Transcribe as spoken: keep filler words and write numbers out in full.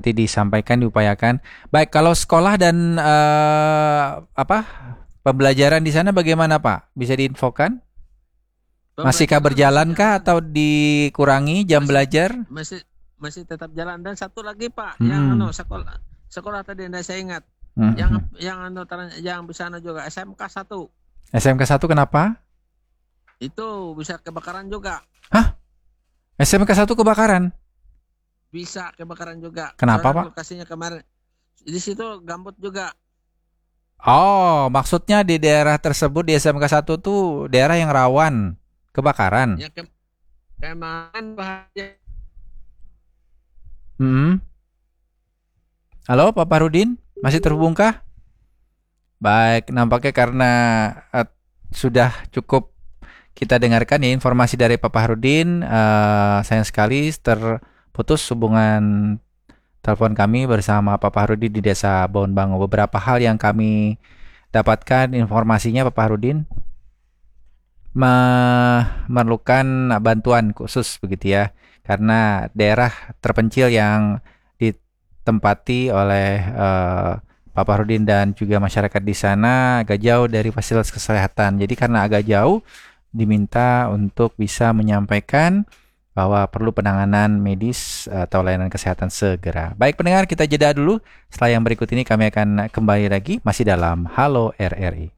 nanti disampaikan, diupayakan. Baik, kalau sekolah dan eh, apa pembelajaran di sana bagaimana Pak? Bisa diinfokan? Masihkah Pembelajaran masih berjalan kah jalan, atau dikurangi jam masih belajar? masih masih tetap jalan. Dan satu lagi Pak, yang Hmm. anu sekolah sekolah tadi anda saya ingat, Hmm. yang yang anu tar- yang bisa anu juga S M K satu S M K satu kenapa? itu bisa kebakaran juga, Hah? S M K satu kebakaran? bisa kebakaran juga. Kenapa Soalnya Pak? lokasinya kemarin di situ gambut juga. Oh, maksudnya di daerah tersebut di S M K satu tuh daerah yang rawan kebakaran. Ya ke, kemarin bahaya. Hmm. Halo Pak Parudin, masih terhubungkah? Baik, nampaknya karena eh, sudah cukup kita dengarkan ya informasi dari Pak Pahrudin. Eh, sayang sekali terputus hubungan telepon kami bersama Pak Pahrudin di Desa Baunbango. Beberapa hal yang kami dapatkan informasinya Pak Pahrudin memerlukan bantuan khusus begitu ya, karena daerah terpencil yang ditempati oleh eh, Pak Pahrudin dan juga masyarakat di sana agak jauh dari fasilitas kesehatan. Jadi karena agak jauh diminta untuk bisa menyampaikan bahwa perlu penanganan medis atau layanan kesehatan segera. Baik pendengar, kita jeda dulu. Setelah yang berikut ini kami akan kembali lagi masih dalam Halo R R I.